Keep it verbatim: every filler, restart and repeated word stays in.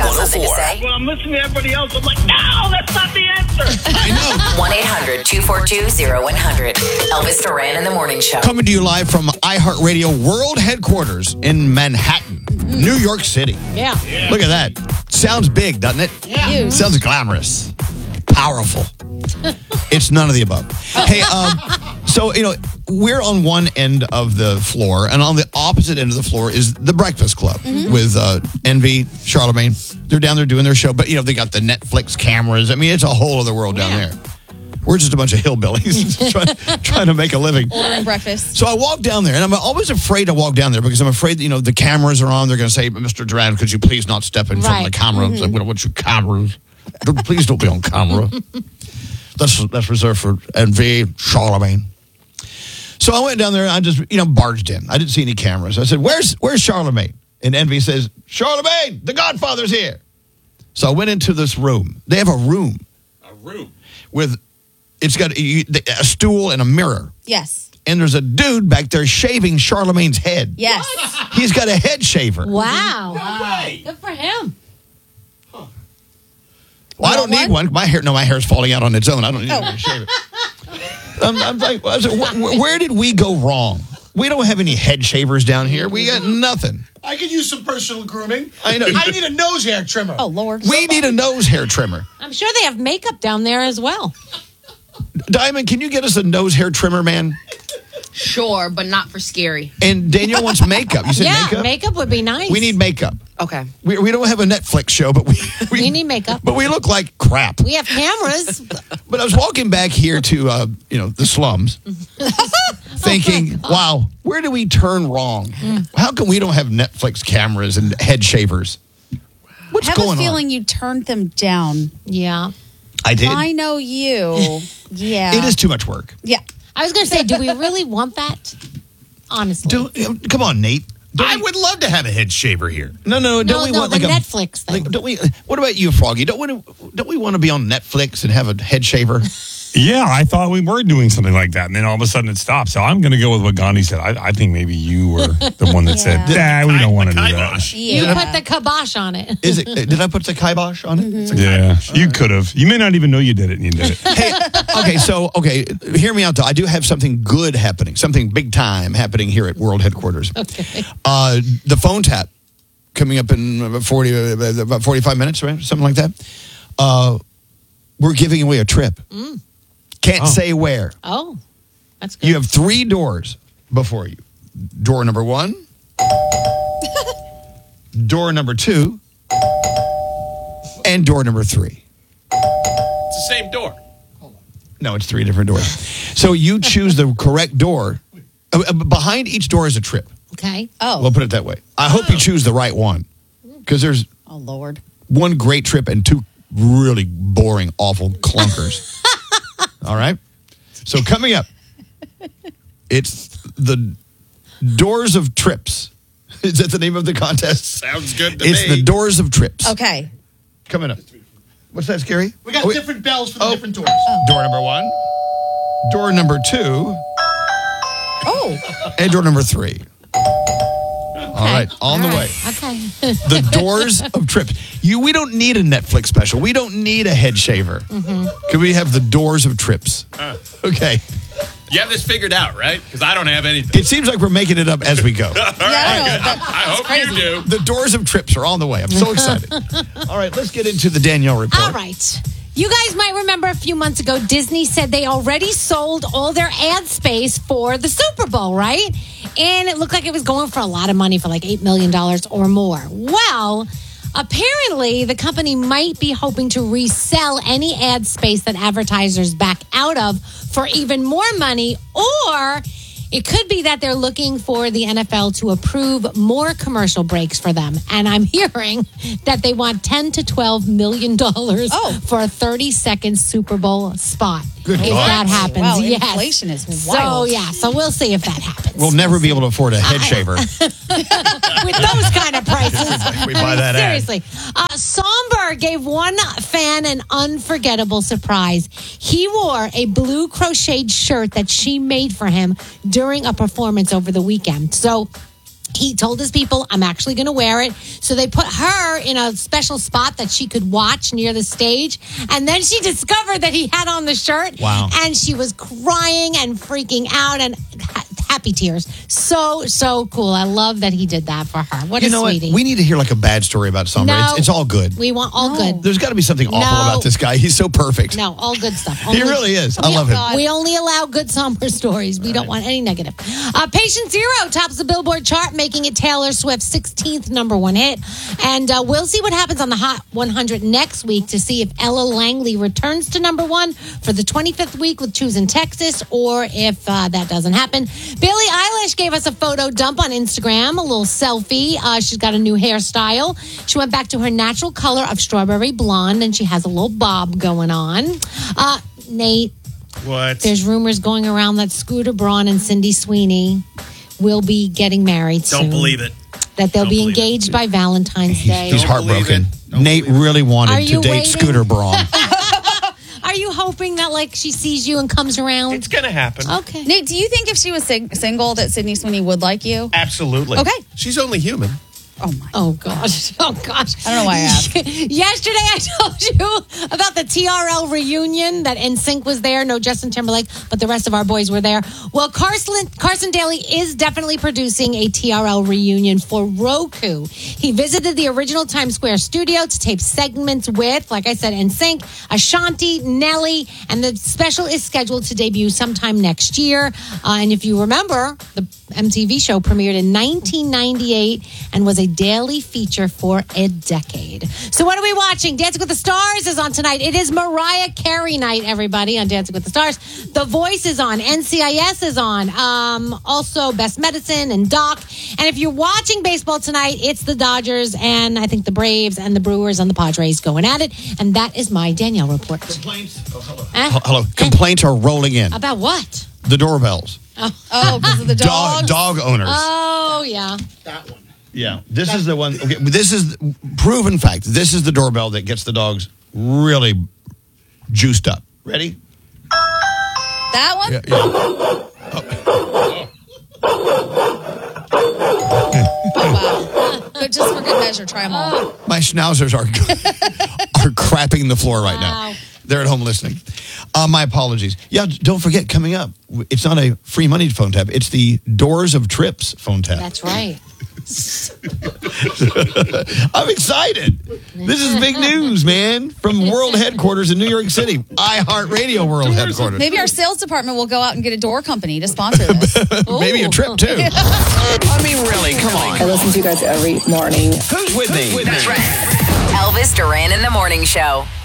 have something to say? Well, I'm listening to everybody else. I'm like, no, that's not the answer. I know. one eight hundred two four two zero one hundred. Elvis Duran in the Morning Show. Coming to you live from iHeartRadio World Headquarters in Manhattan, New York City. Yeah. Yeah. Look at that. Sounds big, doesn't it? Yeah. Huge. Sounds glamorous. Powerful. It's none of the above. Hey, um, so, you know, we're on one end of the floor, and on the opposite end of the floor is the Breakfast Club Mm-hmm. with uh, Envy, Charlemagne. They're down there doing their show, but, you know, they got the Netflix cameras. I mean, it's a whole other world down Yeah. there. We're just a bunch of hillbillies trying, trying to make a living. Ordering breakfast. So I walk down there, and I'm always afraid to walk down there because I'm afraid that, you know, the cameras are on. They're going to say, Mister Duran, could you please not step in front of Right. the camera? It's like, we don't want your cameras. Don't- Please don't be on camera. That's, that's reserved for Envy, Charlemagne. So I went down there, and I just, you know, barged in. I didn't see any cameras. I said, where's where's Charlemagne? And Envy says, Charlemagne, the Godfather's here. So I went into this room. They have a room. A room. With, it's got a, a stool and a mirror. Yes. And there's a dude back there shaving Charlemagne's head. Yes. He's got a head shaver. Wow. Way. Good for him. Well, I don't You need want one. My hair, no, my hair's falling out on its own. I don't need Oh. to shave it. I'm, I'm like, I said, wh- wh- where did we go wrong? We don't have any head shavers down here. We got nothing. I could use some personal grooming. I know. I need a nose hair trimmer. Oh, Lord. We need a nose hair trimmer. I'm sure they have makeup down there as well. Diamond, can you get us a nose hair trimmer, man? Sure, but not for scary. And Danielle wants makeup. You said Yeah, makeup? makeup would be nice. We need makeup. Okay. We, we don't have a Netflix show, but we, we We need makeup. But we look like crap. We have cameras. But I was walking back here to, uh, you know, the slums, thinking, wow, where do we turn wrong? How come we don't have Netflix cameras and head shavers? What's I have going a feeling on? you turned them down. Yeah. I did. I know you. Yeah. It is too much work. Yeah. I was going to say, do we really want that? Honestly. Do, come on, Nate. Don't I we- would love to have a head shaver here. no, no, don't no, we no, want the like a Netflix thing. like, don't we? What about you, Froggy? Don't we? Don't we want to be on Netflix and have a head shaver? Yeah, I thought we were doing something like that, and then all of a sudden it stopped. So I'm going to go with what Gandhi said. I, I think maybe you were the one that said, "Nah, we don't want to do that." you Yeah. put the kibosh on it. Is it? Did I put the kibosh on it? It's a Yeah, you could have. You may not even know you did it, and you did it. Hey, okay, so, okay, hear me out, though. I do have something good happening, something big time happening here at World Headquarters. Okay. Uh, the phone tap coming up in about, forty, uh, about forty-five minutes, right? Something like that. Uh, we're giving away a trip. Can't Oh. say where. Oh, that's good. You have three doors before you. Door number one, door number two, and door number three. It's the same door. No, it's three different doors. So you choose the correct door. Uh, uh, behind each door is a trip. Okay. Oh. We'll put it that way. I hope you choose the right one because there's Oh, Lord. one great trip and two really boring, awful clunkers. All right? So coming up, it's the Doors of Trips. Is that the name of the contest? Sounds good to It's me. the Doors of Trips. Okay. Coming up. What's that, Scary? We got Oh, wait. different bells for the Oh. different doors. Door number one, door number two, Oh. and door number three. All right, on the way. Okay. The Doors of Trips. You, we don't need a Netflix special. We don't need a head shaver. Can we have the Doors of Trips? Okay. You have this figured out, right? Because I don't have anything. It seems like we're making it up as we go. All right, Yeah, good. that- I hope you do. The Doors of Trips are on the way. I'm so excited. All right, let's get into the Danielle report. All right. You guys might remember a few months ago, Disney said they already sold all their ad space for the Super Bowl, right? And it looked like it was going for a lot of money, for like eight million dollars or more. Well, apparently the company might be hoping to resell any ad space that advertisers back out of for even more money, or it could be that they're looking for the N F L to approve more commercial breaks for them. And I'm hearing that they want ten to twelve million dollars Oh. for a thirty second Super Bowl spot. Good if God. that happens. Wow, yes. inflation is So, wild. yeah, so we'll see if that happens. We'll never be able to afford a head shaver. With those kind of prices. We buy that ad. Seriously. Uh, Somber gave one fan an unforgettable surprise. He wore a blue crocheted shirt that she made for him during a performance over the weekend. So He told his people, I'm actually going to wear it. So they put her in a special spot that she could watch near the stage. And then she discovered that he had on the shirt. Wow. And she was crying and freaking out and ha- happy tears. So, so cool. I love that he did that for her. What You a know sweetie. what? We need to hear like a bad story about Summer. No. It's, it's all good. We want all good. There's got to be something awful No. about this guy. He's so perfect. No, all good stuff. He Only- really is. I We- love him. We only allow good summer stories. We don't want any negative. Uh, Patient Zero tops the Billboard chart, making it Taylor Swift's sixteenth number one hit. And uh, we'll see what happens on the Hot one hundred next week to see if Ella Langley returns to number one for the twenty-fifth week with Choosing Texas, or if uh, that doesn't happen. Billie Eilish gave us a photo dump on Instagram, a little selfie. Uh, she's got a new hairstyle. She went back to her natural color of strawberry blonde, and she has a little bob going on. Uh, Nate, What? there's rumors going around that Scooter Braun and Cindy Sweeney will be getting married soon. Don't believe it. That they'll Don't be believe it. engaged by Valentine's Day. He's Don't heartbroken. believe it. Don't Nate believe it. really wanted Are to you date waiting? Scooter Braun. Are you hoping that like she sees you and comes around? It's going to happen. Okay. Nate, do you think if she was sing- single that Sydney Sweeney would like you? Absolutely. Okay. She's only human. Oh my. Oh gosh. Oh gosh. I don't know why I asked. Yesterday I told you about the T R L reunion that N Sync was there. No Justin Timberlake, but the rest of our boys were there. Well, Carson Carson Daly is definitely producing a T R L reunion for Roku. He visited the original Times Square studio to tape segments with, like I said, N Sync, Ashanti, Nelly, and the special is scheduled to debut sometime next year. Uh, and if you remember, the M T V show premiered in nineteen ninety-eight and was a daily feature for a decade. So what are we watching? Dancing with the Stars is on tonight. It is Mariah Carey night, everybody, on Dancing with the Stars. The Voice is on. N C I S is on. Um, also, Best Medicine and Doc. And if you're watching baseball tonight, it's the Dodgers and I think the Braves and the Brewers and the Padres going at it. And that is my Danielle report. Complaints. Oh, hello. Eh? Hello. Complaints are rolling in. About what? The doorbells. Oh, because of the Dog, dogs? dog owners. Oh, yeah. That one. Yeah, this is the one. Okay, this is proven fact. This is the doorbell that gets the dogs really juiced up. Ready? That one? Yeah. yeah. Oh, wow. Good, just for good measure, try them all. My schnauzers are are crapping the floor right now. Wow. They're at home listening. Uh, my apologies. Yeah, don't forget, coming up, it's not a free money phone tap. It's the Doors of Trips phone tap. That's right. I'm excited. This is big news, man, from world headquarters in New York City. iHeartRadio world headquarters. Maybe our sales department will go out and get a door company to sponsor this. Maybe a trip, too. I mean, really, come on. I listen to you guys every morning. Who's with me? That's right. Elvis Duran in the Morning Show.